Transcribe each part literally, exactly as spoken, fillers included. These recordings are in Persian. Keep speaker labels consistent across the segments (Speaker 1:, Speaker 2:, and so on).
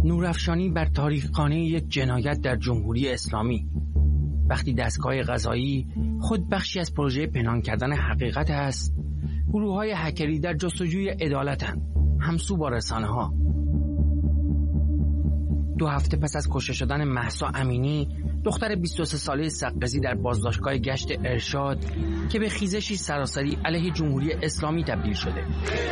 Speaker 1: نورافشانی بر تاریخخانه یک جنایت در جمهوری اسلامی. وقتی دستگاه قضایی خود بخشی از پروژه پنهان کردن حقیقت است، گروه‌های هکری در جستجوی عدالتند، همسو با رسانه‌ها. دو هفته پس از کشته شدن مهسا امینی، دختر بیست و سه ساله سقزی در بازداشتگاه گشت ارشاد که به خیزشی سراسری علیه جمهوری اسلامی تبدیل شده.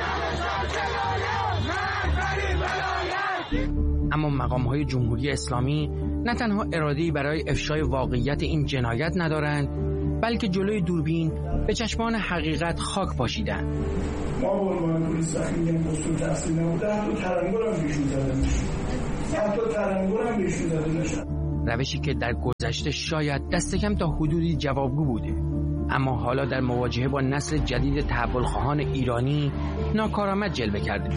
Speaker 1: اما مقام‌های جمهوری اسلامی نه تنها اراده‌ای برای افشای واقعیت این جنایت ندارند، بلکه جلوی دوربین به چشمان حقیقت خاک پاشیدند.
Speaker 2: ما عنوان پلیس وقتی میگیم پستون تحصیل نبوده، حتی ترنگور هم بهشون زده میشه. حتی ترنگور هم بهشون زده میشه.
Speaker 1: روشی که در گذشته شاید دست کم تا حدودی جوابگو بوده، اما حالا در مواجهه با نسل جدید تحولخواهان ایرانی ناکارآمد جلوه کرده.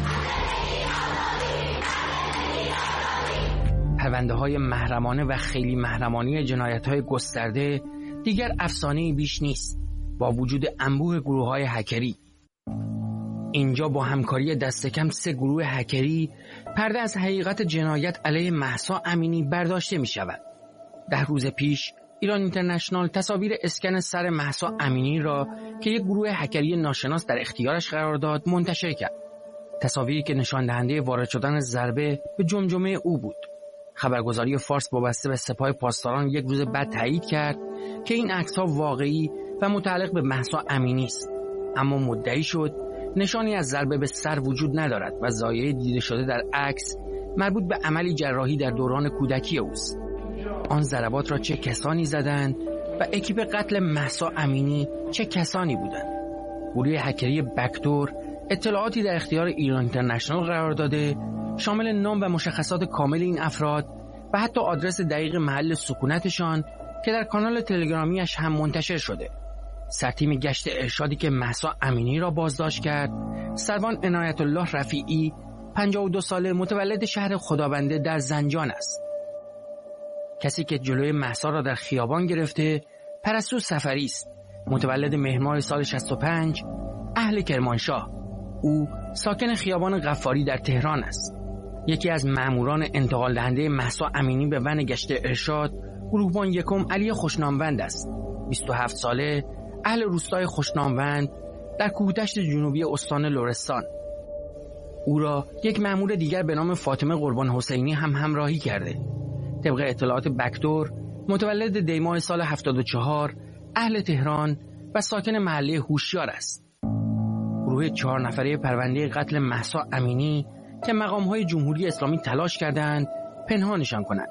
Speaker 1: پرونده‌های محرمانه و خیلی محرمانه جنایت‌های گسترده دیگر افسانه‌ای بیش نیست، با وجود انبوه گروه‌های هکری. اینجا با همکاری دست کم سه گروه هکری پرده از حقیقت جنایت علیه مهسا امینی برداشته می شود. ده روز پیش ایران اینترنشنال تصاویر اسکن سر مهسا امینی را که یک گروه هکری ناشناس در اختیارش قرار داد منتشر کرد. تصاویری که نشان دهنده وارد شدن ضربه به جمجمه او بود. خبرگزاری فارس وابسته به سپاه پاسداران یک روز بعد تایید کرد که این عکس‌ها واقعی و متعلق به مهسا امینی است، اما مدعی شد نشانی از ضربه به سر وجود ندارد و ضایعه دیده شده در عکس مربوط به عملی جراحی در دوران کودکی اوست. آن ضربات را چه کسانی زدند و اکیپ قتل مهسا امینی چه کسانی بودند؟ گروه هکری بکدور اطلاعاتی در اختیار ایران اینترنشنال قرار داده، شامل نام و مشخصات کامل این افراد و حتی آدرس دقیق محل سکونتشان که در کانال تلگرامیش هم منتشر شده. سرتیم گشت ارشادی که مهسا امینی را بازداشت کرد، سروان عنایت الله رفیعی، پنجاه و دو ساله، متولد شهر خدابنده در زنجان است. کسی که جلوی مهسا را در خیابان گرفته پرستو سفری است، متولد مهر سال شصت و پنج، اهل کرمانشاه. او ساکن خیابان غفاری در تهران است. یکی از ماموران انتقال دهنده مهسا امینی به ون گشت ارشاد، گروهبان یکم علی خوشناموند است. بیست و هفت ساله، اهل روستای خوشناموند در کوهدشت جنوبی استان لرستان. او را یک مأمور دیگر به نام فاطمه قربان حسینی هم همراهی کرده. طبق اطلاعات بکدور، متولد دیماه سال هفتاد و چهار، اهل تهران و ساکن محله هوشیار است. گروه چهار نفره پرونده قتل مهسا امینی که مقام‌های جمهوری اسلامی تلاش کردند پنهانشان کنند.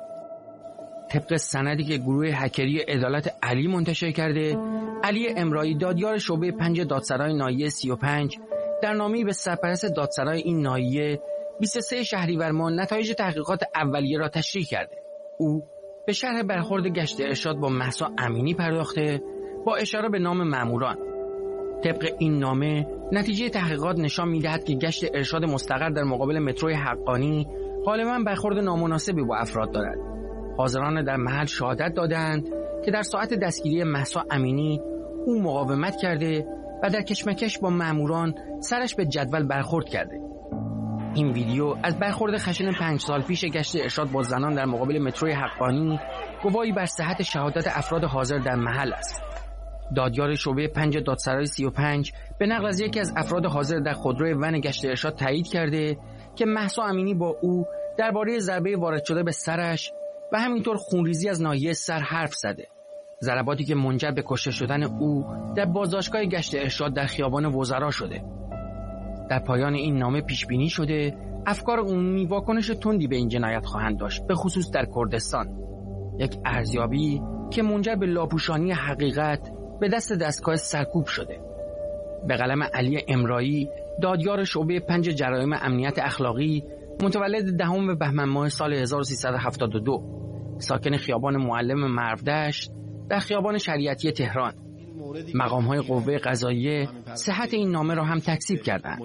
Speaker 1: طبق سندی که گروه هکری عدالت علی منتشر کرده، علی امرایی دادیار شعبه پنج دادسرای ناحیه سی و پنج در نامه‌ای به سرپرست دادسرای این ناحیه بیست و سه شهریور ماه نتایج تحقیقات اولیه را تشریح کرده. او به شرح برخورد گشت ارشاد با مهسا امینی پرداخته با اشاره به نام ماموران. طبق این نامه نتیجه تحقیقات نشان می‌دهد که گشت ارشاد مستقر در مقابل متروی حقانی غالباً برخورد نامناسبی با افراد دارد. حاضران در محل شهادت دادند که در ساعت دستگیری مهسا امینی او مقاومت کرده و در کشمکش با ماموران سرش به جدول برخورد کرده. این ویدیو از برخورد خشن پنج سال پیش گشت ارشاد با زنان در مقابل متروی حقانی گواهی بر صحت شهادت افراد حاضر در محل است. دادیار شعبه پنج دادسرای سی و پنج به نقل از یکی از افراد حاضر در خودروی ون گشت ارشاد تایید کرده که مهسا امینی با او درباره ضربه وارد شده به سرش و همینطور خونریزی از ناحیه سر حرف زده. ضرباتی که منجر به کشته شدن او در بازداشتگاه گشت ارشاد در خیابان وزرا شده. در پایان این نامه پیش بینی شده افکار عمومی واکنش تندی به این جنایت خواهند داشت، به خصوص در کردستان. یک ارزیابی که منجر به لاپوشانی حقیقت به دست دستگاه سرکوب شده. به قلم علی امرایی، دادیار شعبه پنج جرایم امنیت اخلاقی، متولد دهم بهمن ماه سال هزار و سیصد و هفتاد و دو، ساکن خیابان معلم مرودشت در خیابان شریعتی تهران. مقام‌های قوه قضاییه صحت این نامه را هم تکذیب کردند.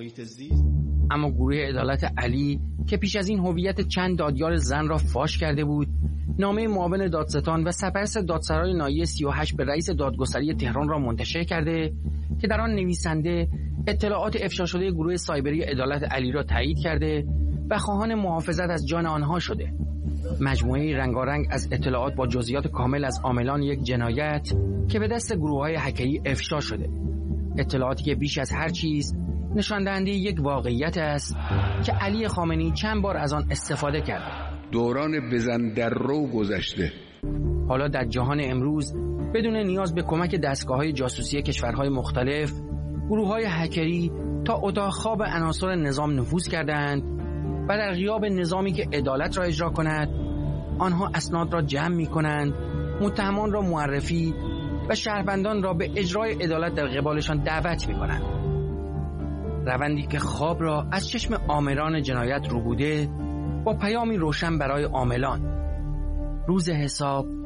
Speaker 1: اما گروه عدالت علی که پیش از این هویت چند دادیار زن را فاش کرده بود، نامه معاون دادستان و سرپرست دادسرای ناحیه سی و هشت به رئیس دادگستری تهران را منتشر کرده که در آن نویسنده اطلاعات افشا شده گروه سایبری عدالت علی را تایید کرده و خواهان محافظت از جان آنها شده. مجموعه رنگارنگ از اطلاعات با جزئیات کامل از عاملان یک جنایت که به دست گروه‌های هکری افشا شده. اطلاعاتی که بیش از هر چیز نشان دهنده یک واقعیت است که علی خامنه‌ای چند بار از آن استفاده کرده.
Speaker 3: دوران بزن در رو گذشته.
Speaker 1: حالا در جهان امروز بدون نیاز به کمک دستگاه‌های جاسوسی کشورهای مختلف، گروه‌های هکری تا اتاق خواب عناصر نظام نفوذ کردند و در غیاب نظامی که عدالت را اجرا کند، آنها اسناد را جمع می‌کنند، متهمان را معرفی و شهروندان را به اجرای عدالت در قبالشان دعوت می‌کنند. روندی که خواب را از چشم آمران جنایت رو بوده، با پیامی روشن برای عاملان. روز حساب